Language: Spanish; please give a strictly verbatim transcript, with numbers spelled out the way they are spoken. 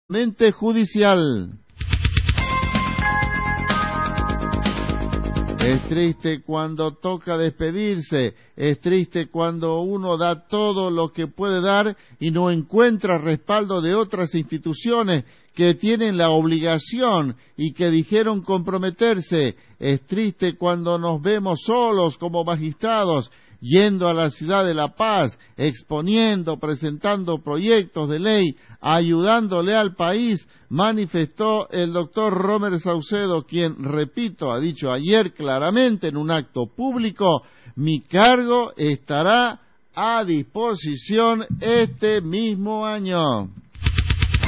mente judicial. Es triste cuando toca despedirse, es triste cuando uno da todo lo que puede dar y no encuentra respaldo de otras instituciones que tienen la obligación y que dijeron comprometerse. Es triste cuando nos vemos solos como magistrados, yendo a la ciudad de La Paz, exponiendo, presentando proyectos de ley, ayudándole al país, manifestó el doctor Romer Saucedo, quien, repito, ha dicho ayer claramente en un acto público: mi cargo estará a disposición este mismo año.